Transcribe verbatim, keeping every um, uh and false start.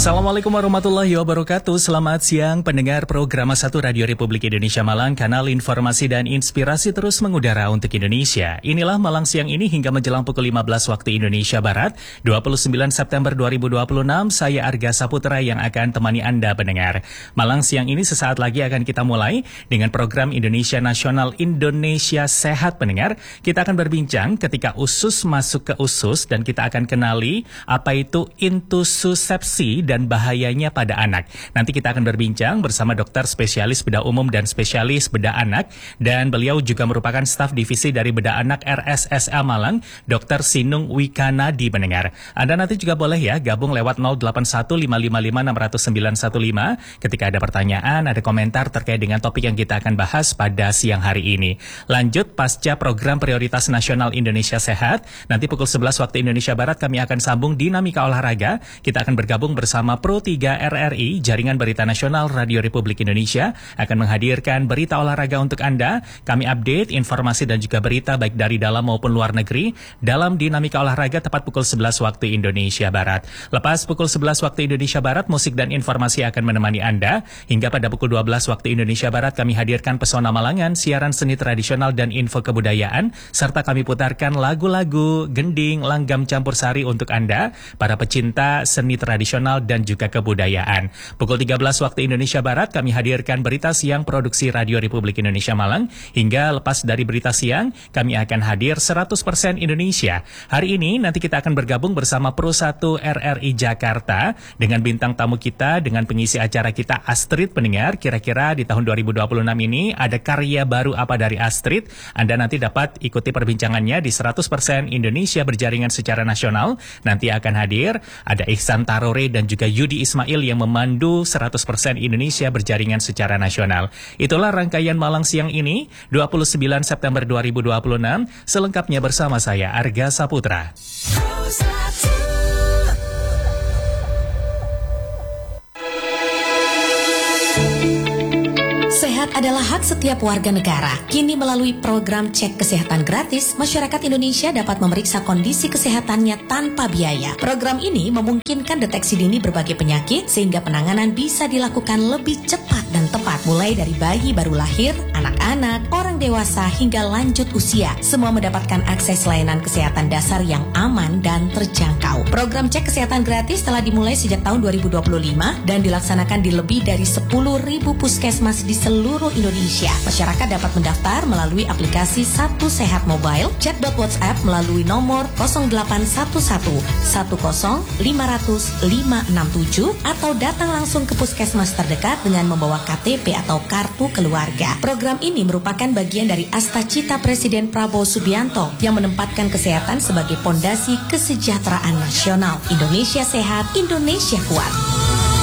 Assalamualaikum warahmatullahi wabarakatuh. Selamat siang pendengar program satu Radio Republik Indonesia Malang, kanal informasi dan inspirasi terus mengudara untuk Indonesia. Inilah Malang siang ini hingga menjelang pukul lima belas waktu Indonesia Barat, dua puluh sembilan September dua ribu dua puluh enam. Saya Arga Saputra yang akan temani Anda pendengar. Malang siang ini sesaat lagi akan kita mulai dengan program Indonesia Nasional Indonesia Sehat pendengar. Kita akan berbincang ketika usus masuk ke usus dan kita akan kenali apa itu intussusepsi dan bahayanya pada anak. Nanti kita akan berbincang bersama dokter spesialis bedah umum dan spesialis bedah anak, dan beliau juga merupakan staf divisi dari bedah anak R S S A Malang, dokter Sinung Wikanadi pendengar. Anda nanti juga boleh ya gabung lewat nol delapan satu lima lima lima enam nol sembilan satu lima ketika ada pertanyaan, ada komentar terkait dengan topik yang kita akan bahas pada siang hari ini. Lanjut pasca program prioritas nasional Indonesia Sehat, nanti pukul sebelas waktu Indonesia Barat kami akan sambung dinamika olahraga. Kita akan bergabung bersama Pro tiga R R I, Jaringan Berita Nasional Radio Republik Indonesia, akan menghadirkan berita olahraga untuk Anda. Kami update informasi dan juga berita baik dari dalam maupun luar negeri dalam dinamika olahraga tepat pukul sebelas waktu Indonesia Barat. Lepas pukul sebelas waktu Indonesia Barat, musik dan informasi akan menemani Anda. Hingga pada pukul dua belas waktu Indonesia Barat kami hadirkan Pesona Malangan, siaran seni tradisional dan info kebudayaan, serta kami putarkan lagu-lagu gending, langgam campur sari untuk Anda, para pecinta seni tradisional dan juga kebudayaan. Pukul tiga belas waktu Indonesia Barat kami hadirkan berita siang produksi Radio Republik Indonesia Malang. Hingga lepas dari berita siang kami akan hadir seratus persen Indonesia. Hari ini nanti kita akan bergabung bersama Pro satu R R I Jakarta dengan bintang tamu kita, dengan pengisi acara kita Astrid pendengar. Kira-kira di tahun dua ribu dua puluh enam ini ada karya baru apa dari Astrid? Anda nanti dapat ikuti perbincangannya di seratus persen Indonesia berjaringan secara nasional. Nanti akan hadir ada Ihsan Tarore dan juga Yudi Ismail yang memandu seratus persen Indonesia berjaringan secara nasional. Itulah rangkaian Malang siang ini, dua puluh sembilan September dua ribu dua puluh enam. Selengkapnya bersama saya, Arga Saputra. Sehat adalah hak setiap warga negara. Kini melalui program cek kesehatan gratis, masyarakat Indonesia dapat memeriksa kondisi kesehatannya tanpa biaya. Program ini memungkinkan deteksi dini berbagai penyakit sehingga penanganan bisa dilakukan lebih cepat dan tepat. Mulai dari bayi baru lahir, anak-anak, orang dewasa hingga lanjut usia. Semua mendapatkan akses layanan kesehatan dasar yang aman dan terjangkau. Program cek kesehatan gratis telah dimulai sejak tahun dua ribu dua puluh lima dan dilaksanakan di lebih dari sepuluh ribu puskesmas di seluruh Indonesia. Masyarakat dapat mendaftar melalui aplikasi Satu Sehat Mobile, chat WhatsApp melalui nomor nol delapan satu satu satu nol lima nol nol lima enam tujuh atau datang langsung ke puskesmas terdekat dengan membawa K T P atau kartu keluarga. Program ini merupakan bagian dari Astacita Presiden Prabowo Subianto yang menempatkan kesehatan sebagai pondasi kesejahteraan nasional. Indonesia sehat, Indonesia kuat.